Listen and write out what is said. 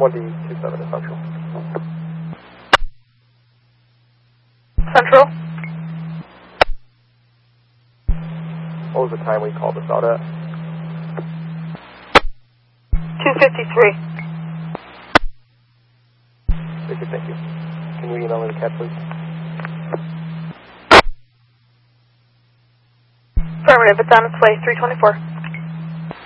1D27 is Central. Central? What was the time we called this out at? 2:53. Thank you. Can you email me the cat, please? Affirmative, it's on its way, 324.